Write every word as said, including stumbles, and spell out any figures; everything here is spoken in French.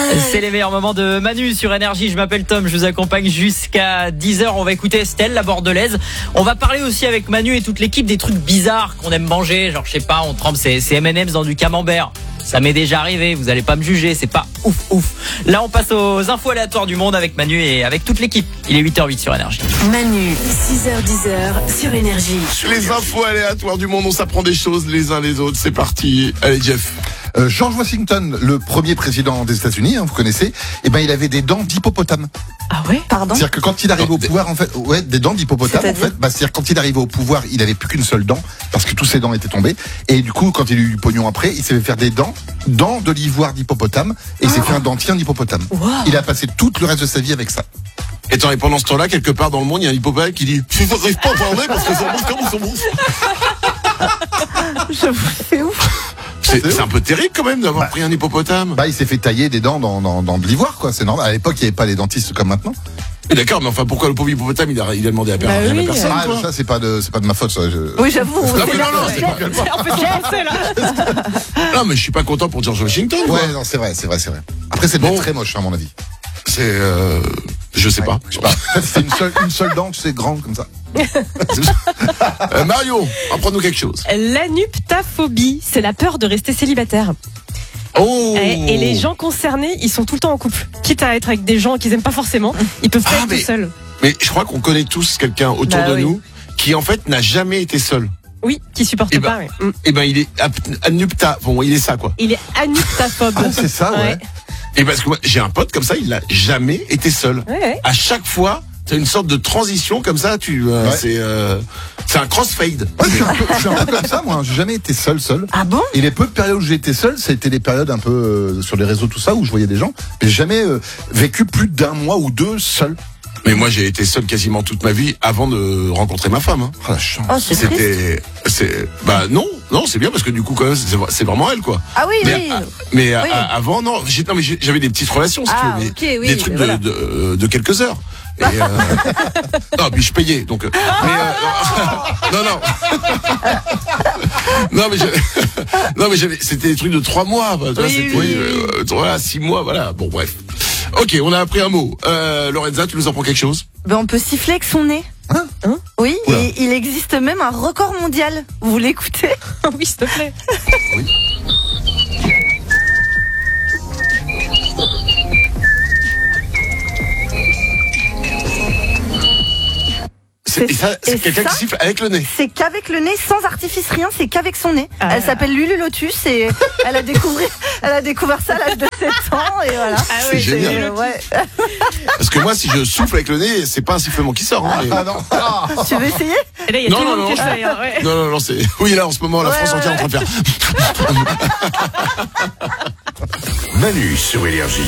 C'est les meilleurs moments de Manu sur Énergie. Je m'appelle Tom, je vous accompagne jusqu'à dix heures. On va écouter Estelle, la bordelaise. On va parler aussi avec Manu et toute l'équipe des trucs bizarres qu'on aime manger. Genre, je sais pas, on trempe ses, ses M and M's dans du camembert. Ça m'est déjà arrivé, vous allez pas me juger, c'est pas ouf ouf. Là, on passe aux infos aléatoires du monde avec Manu et avec toute l'équipe. Il est huit heures huit sur Énergie. Manu, six heures dix sur Énergie. Les infos aléatoires du monde, on s'apprend des choses les uns les autres. C'est parti. Allez, Jeff. Euh, George Washington, le premier président des États-Unis, hein, vous connaissez, eh ben il avait des dents d'hippopotame. Ah ouais? Pardon? C'est-à-dire que quand il arrivait Non, au des... pouvoir, en fait, ouais, des dents d'hippopotame, en C'est-à-dire fait, bah, c'est-à-dire quand il arrivait au pouvoir, il avait plus qu'une seule dent, parce que tous ses dents étaient tombées, et du coup, quand il a eu du pognon après, il s'est fait faire des dents, dents de l'ivoire d'hippopotame, et il s'est fait un dentier en hippopotame. Wow. Il a passé tout le reste de sa vie avec ça. Et attends, et pendant ce temps-là, quelque part dans le monde, il y a un hippopotame qui dit « Je n'arrive pas à parler parce que ça bouge comme ils sont bons. » C'est ouf. C'est, C'est c'est un peu terrible quand même d'avoir Bah. pris un hippopotame. Bah, il s'est fait tailler des dents dans, dans, dans de l'ivoire, quoi, c'est normal. À l'époque, il n'y avait pas les dentistes comme maintenant. Et d'accord, mais enfin, pourquoi le pauvre hippopotame, il a, il a demandé à, per- Bah rien oui. à personne, Ah, quoi. ça, c'est pas de, c'est pas de ma faute, ça. Je... Oui, j'avoue. Non, mais c'est non, la- non, c'est pas C'est un peu commencé là. Non, mais je suis pas content pour George Washington, quoi. Ouais, non, c'est vrai, c'est vrai, c'est vrai. Après, c'est Bon. très moche, à mon avis. C'est, euh, je sais pas. Je sais pas. C'est une seule, une seule dent, tu sais, grande comme ça. Euh, Mario, apprends-nous quelque chose. L'anuptaphobie, c'est la peur de rester célibataire. Oh! Et, et les gens concernés, ils sont tout le temps en couple. Quitte à être avec des gens qu'ils aiment pas forcément, ils peuvent pas Ah, être mais- tout seuls. Mais je crois qu'on connaît tous quelqu'un autour Bah de oui. nous qui, en fait, n'a jamais été seul. Oui, qui supportent Eh ben- pas. ouais. Mm. Eh ben, il est ap- anupta. Bon, il est ça, quoi. Il est anuptaphobe. Ah, c'est ça, ouais. Et parce que moi, j'ai un pote comme ça, il n'a jamais été seul. Ouais, ouais. À chaque fois, t'as une sorte de transition comme ça, tu, euh, Ouais. c'est, euh, c'est un crossfade. Ouais, je suis un peu, je suis un peu comme ça, moi. J'ai jamais été seul, seul. Ah bon? Et les peu de périodes où j'ai été seul, ça a été des périodes un peu euh, sur les réseaux, tout ça, où je voyais des gens. Mais j'ai jamais euh, vécu plus d'un mois ou deux seul. Mais moi, j'ai été seul quasiment toute ma vie avant de rencontrer ma femme. Hein. Oh, la chance. Oh, c'est triste. C'était, c'est, bah non, non, c'est bien parce que du coup, quand même, c'est, c'est vraiment elle, quoi. Ah oui, Mais, oui. à- mais à- Oui. à- avant, non, j'ai, non, mais j'ai- j'avais des petites relations, si Ah, tu veux, mais ok, oui, des trucs de, voilà. de, euh, de quelques heures. Et, euh, non, puis je payais, donc. euh, mais, euh, non, non. non, mais j'avais, non, mais j'avais, c'était des trucs de trois mois. Tu vois, Oui, c'était, oui, euh, voilà, six mois, voilà. Bon, bref. Ok, on a appris un mot. Euh, Lorenza, tu nous apprends quelque chose? Ben, on peut siffler avec son nez. Hein Hein Oui, Oula. et il existe même un record mondial. Vous voulez écouter? Oui, s'il te plaît. C'est, et ça, c'est et quelqu'un ça qui siffle avec le nez. C'est qu'avec le nez, sans artifice, rien, c'est qu'avec son nez. Ah. Elle s'appelle Lulu Lotus et elle a découvert, elle a découvert ça à l'âge de sept ans et voilà. Ah C'est génial. Euh, ouais. Parce que moi, si je souffle avec le nez, c'est pas un sifflement qui sort. Hein, mais- Ah non. Ah. Tu veux essayer? Et là, il y a Non, tout le non, monde non. qui essaye, hein, ouais. Non, non, non, c'est. Oui, là, en ce moment, la Ouais, France entière est en train de faire. Manu sur Énergie.